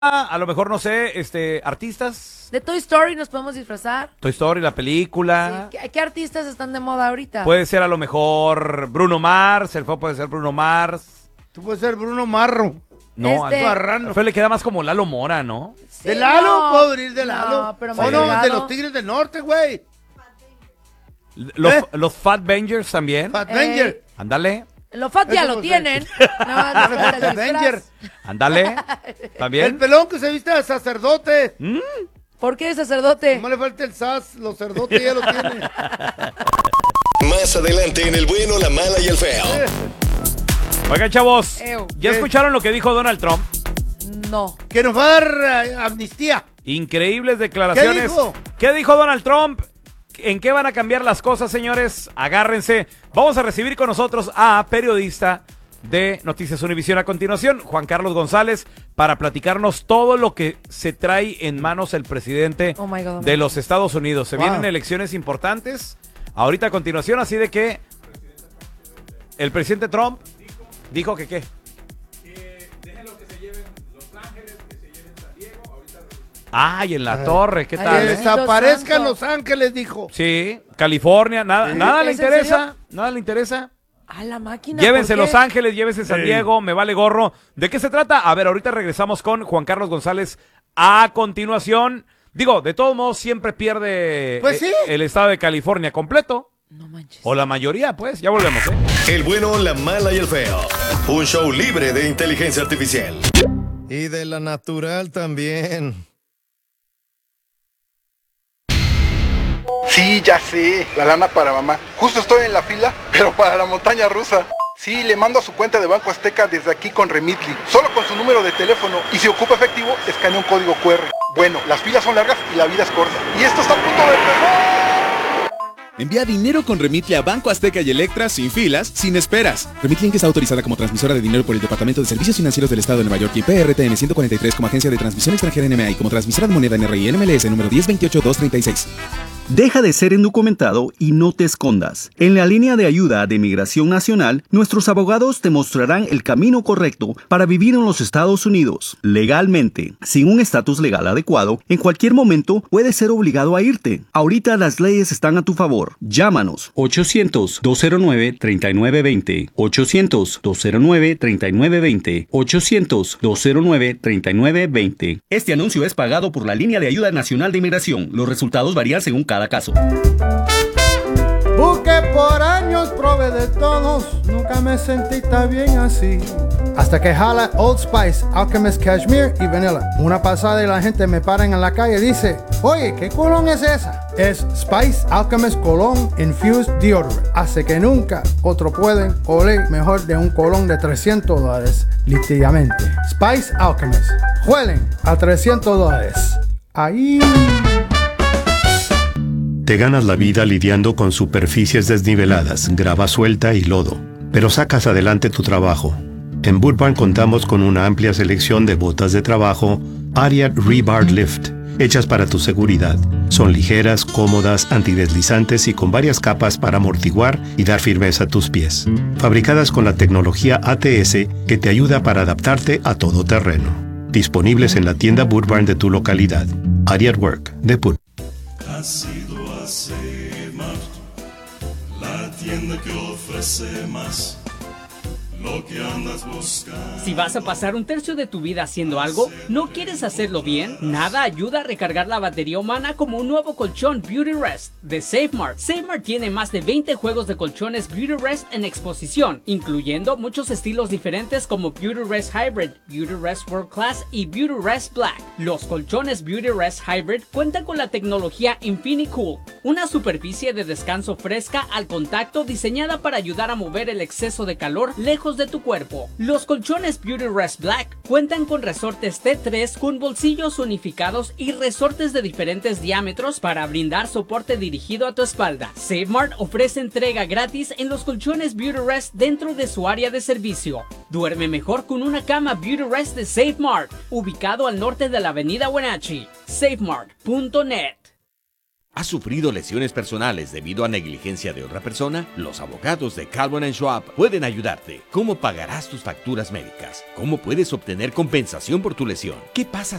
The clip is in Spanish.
a lo mejor, no sé, artistas. De Toy Story nos podemos disfrazar. Toy Story, la película. Sí. ¿Qué artistas están de moda ahorita? Puede ser a lo mejor Bruno Mars, el fue puede ser Bruno Mars. Tú puedes ser Bruno Marro. No, al Fue le queda más como Lalo Mora, ¿no? Sí, ¿De Lalo? no. ¿Puedo venir de Lalo? No, pero ¿O no? De los Tigres del Norte, güey. Los Fat Bangers también. Fat Banger. Ándale. Los Fat ya Eso lo no sé. tienen. Nada más les falta el Fat Banger. disfraz. Ándale. El También. pelón que se viste de sacerdote. ¿Por qué sacerdote? No le falta el sas, los sacerdotes ya lo tienen. Más adelante en El Bueno, la Mala y el Feo. Oigan, chavos, Ew. ¿ya escucharon lo que dijo Donald Trump? No. Que nos va a dar amnistía. Increíbles declaraciones. ¿Qué dijo? ¿Qué dijo Donald Trump? ¿En qué van a cambiar las cosas, señores? Agárrense. Vamos a recibir con nosotros a periodista de Noticias Univisión a continuación, Juan Carlos González, para platicarnos todo lo que se trae en manos el presidente de los Estados Unidos. Se vienen elecciones importantes ahorita a continuación, así de que el presidente Trump dijo que ¿qué? Que déjenlo que se lleven Los Ángeles, que se lleven San Diego, ahorita. Ay, en la torre, ¿qué tal? Que desaparezcan Los Ángeles, dijo. Sí, California, nada le ¿Es en interesa, serio? nada le interesa. A la máquina. Llévense ¿por qué? Los Ángeles, llévense San Diego, me vale gorro. ¿De qué se trata? A ver, ahorita regresamos con Juan Carlos González a continuación. Digo, de todos modos siempre pierde Pues sí. el estado de California completo. No manches. O la mayoría, pues. Ya volvemos, ¿eh? El Bueno, la Mala y el Feo. Un show libre de inteligencia artificial. Y de la natural también. Sí, ya sé, la lana para mamá. Justo estoy en la fila, pero para la montaña rusa. Sí, le mando a su cuenta de Banco Azteca desde aquí con Remitly. Solo con su número de teléfono. Y si ocupa efectivo, escanea un código QR. Bueno, las filas son largas y la vida es corta. Y esto está a punto de empezar. Envía dinero con Remitly a Banco Azteca y Electra sin filas, sin esperas. Remitly Inc. está autorizada como transmisora de dinero por el Departamento de Servicios Financieros del Estado de Nueva York y PRTN 143 como agencia de transmisión extranjera NMA y como transmisora de moneda NRI NMLS número 1028236. Deja de ser indocumentado y no te escondas. En la línea de ayuda de Migración Nacional, nuestros abogados te mostrarán el camino correcto para vivir en los Estados Unidos legalmente. Sin un estatus legal adecuado, en cualquier momento puedes ser obligado a irte. Ahorita las leyes están a tu favor. Llámanos 800-209-3920, 800-209-3920, 800-209-3920. Este anuncio es pagado por la línea de ayuda nacional de inmigración. Los resultados varían según cada caso. Busqué por años, probé de todos, nunca me sentí tan bien así. Hasta que jala Old Spice, Alchemist Cashmere y Vanilla. Una pasada y la gente me para en la calle y dice, oye, ¿qué colón es esa? Es Spice Alchemist Cologne Infused Deodorant. Hace que nunca otro pueden oler mejor de un colón de $300, literalmente. Spice Alchemist. Huelen a $300. Ahí. Te ganas la vida lidiando con superficies desniveladas, grava suelta y lodo, pero sacas adelante tu trabajo. En Boot Barn contamos con una amplia selección de botas de trabajo Ariat Rebar Lift, hechas para tu seguridad. Son ligeras, cómodas, antideslizantes y con varias capas para amortiguar y dar firmeza a tus pies. Fabricadas con la tecnología ATS que te ayuda para adaptarte a todo terreno. Disponibles en la tienda Boot Barn de tu localidad. Ariat Work de Boot. Ha sido hace más, la tienda que ofrece más, lo que andas buscando. Si vas a pasar un tercio de tu vida haciendo algo, ¿no quieres hacerlo bien? Nada ayuda a recargar la batería humana como un nuevo colchón Beauty Rest de SafeMart. SafeMart tiene más de 20 juegos de colchones Beauty Rest en exposición, incluyendo muchos estilos diferentes como Beauty Rest Hybrid, Beauty Rest World Class y Beauty Rest Black. Los colchones Beauty Rest Hybrid cuentan con la tecnología InfiniCool, una superficie de descanso fresca al contacto diseñada para ayudar a mover el exceso de calor lejos de tu cuerpo. Los colchones Beauty Rest Black cuentan con resortes T3 con bolsillos unificados y resortes de diferentes diámetros para brindar soporte dirigido a tu espalda. SafeMart ofrece entrega gratis en los colchones Beauty Rest dentro de su área de servicio. Duerme mejor con una cama Beauty Rest de SafeMart, ubicado al norte de la avenida Wenatchee. SafeMart.net. ¿Has sufrido lesiones personales debido a negligencia de otra persona? Los abogados de Calvin & Schwab pueden ayudarte. ¿Cómo pagarás tus facturas médicas? ¿Cómo puedes obtener compensación por tu lesión? ¿Qué pasa